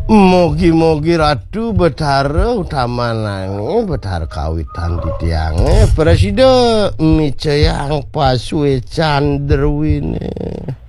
Mugi-mugi Ratu Bathara utamanange Bathara kawitan titiange Presida micayang pasuwe Candrawine.